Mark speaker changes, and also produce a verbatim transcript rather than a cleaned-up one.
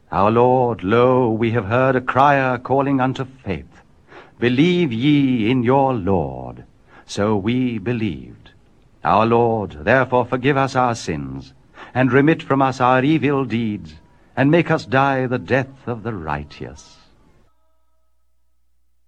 Speaker 1: Our Lord, lo, we have heard a crier calling unto faith. Believe ye in your Lord. So we believed. Our Lord, therefore forgive us our sins, and remit from us our evil deeds, and make us die the death of the righteous.